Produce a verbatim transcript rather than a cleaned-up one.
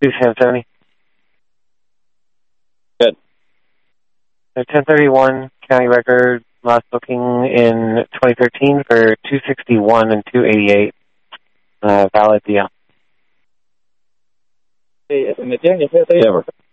two Sam seventy. Good. ten thirty-one, county record, last booking in twenty thirteen for two sixty-one and two eighty-eight. Uh, valid deal. Sí, definitivamente, sí.